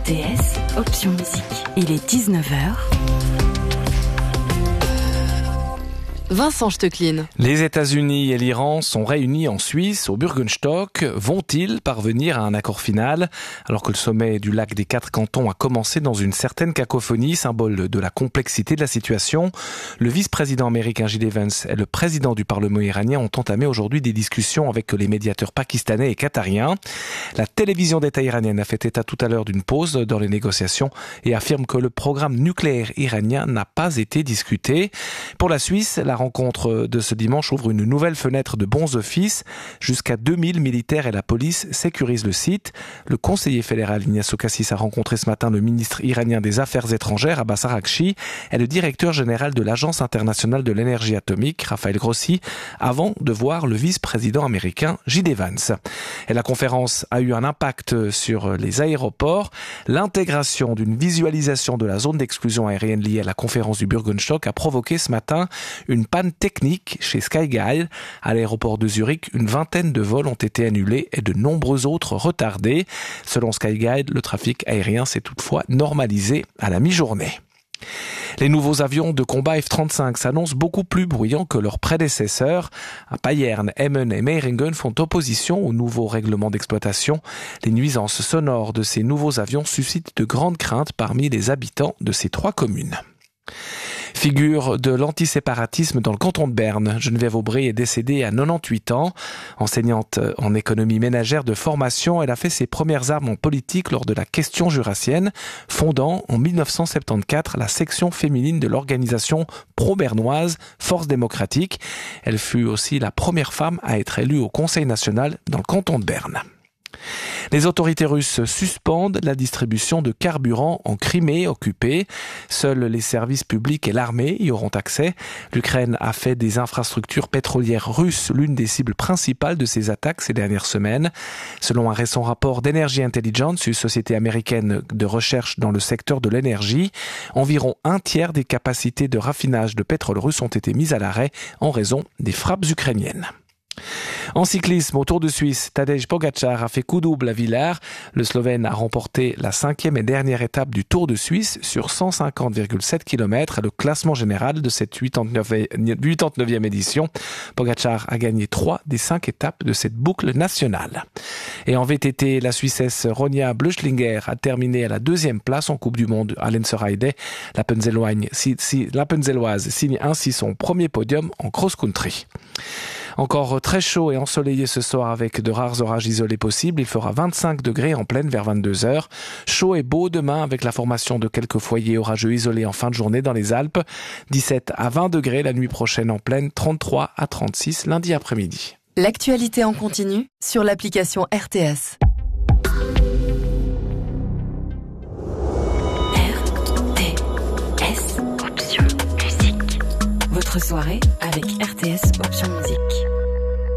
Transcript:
RTS, option musique. Il est 19h. Vincent Stöcklin. Les États-Unis et l'Iran sont réunis en Suisse, au Bürgenstock. Vont-ils parvenir à un accord final? Alors que le sommet du lac des 4 cantons a commencé dans une certaine cacophonie, symbole de la complexité de la situation, le vice-président américain J.D. Vance et le président du Parlement iranien ont entamé aujourd'hui des discussions avec les médiateurs pakistanais et qatariens. La télévision d'État iranienne a fait état tout à l'heure d'une pause dans les négociations et affirme que le programme nucléaire iranien n'a pas été discuté. Pour la Suisse, la rencontre de ce dimanche ouvre une nouvelle fenêtre de bons offices. Jusqu'à 2000 militaires et la police sécurisent le site. Le conseiller fédéral Ignacio Cassis a rencontré ce matin le ministre iranien des Affaires étrangères, Abbas Araghchi, et le directeur général de l'Agence internationale de l'énergie atomique, Rafael Grossi, avant de voir le vice-président américain J.D. Vance. Et la conférence a eu un impact sur les aéroports. L'intégration d'une visualisation de la zone d'exclusion aérienne liée à la conférence du Bürgenstock a provoqué ce matin une panne technique chez Skyguide. À l'aéroport de Zurich, une vingtaine de vols ont été annulés et de nombreux autres retardés. Selon Skyguide, le trafic aérien s'est toutefois normalisé à la mi-journée. Les nouveaux avions de combat F-35 s'annoncent beaucoup plus bruyants que leurs prédécesseurs. À Payerne, Emmen et Meiringen font opposition au nouveau règlement d'exploitation. Les nuisances sonores de ces nouveaux avions suscitent de grandes craintes parmi les habitants de ces 3 communes. Figure de l'antiséparatisme dans le canton de Berne, Geneviève Aubry est décédée à 98 ans. Enseignante en économie ménagère de formation, elle a fait ses premières armes en politique lors de la question jurassienne, fondant en 1974 la section féminine de l'organisation pro-bernoise Force démocratique. Elle fut aussi la première femme à être élue au Conseil national dans le canton de Berne. Les autorités russes suspendent la distribution de carburant en Crimée occupée. Seuls les services publics et l'armée y auront accès. L'Ukraine a fait des infrastructures pétrolières russes l'une des cibles principales de ses attaques ces dernières semaines. Selon un récent rapport d'Energy Intelligence, une société américaine de recherche dans le secteur de l'énergie, environ un tiers des capacités de raffinage de pétrole russe ont été mises à l'arrêt en raison des frappes ukrainiennes. En cyclisme, au Tour de Suisse, Tadej Pogačar a fait coup double à Villars. Le Slovène a remporté la 5e et dernière étape du Tour de Suisse sur 150,7 km. Le classement général de cette 89e édition. Pogačar a gagné 3 des 5 étapes de cette boucle nationale. Et en VTT, la Suissesse Ronja Blöchlinger a terminé à la 2e place en Coupe du Monde à Lenzerheide. La Penzelloise signe ainsi son premier podium en cross-country. Encore très chaud et ensoleillé ce soir avec de rares orages isolés possibles. Il fera 25 degrés en pleine vers 22h. Chaud et beau demain avec la formation de quelques foyers orageux isolés en fin de journée dans les Alpes. 17 à 20 degrés la nuit prochaine en pleine, 33 à 36 lundi après-midi. L'actualité en continu sur l'application RTS. RTS, option musique. Votre soirée avec RTS, option musique.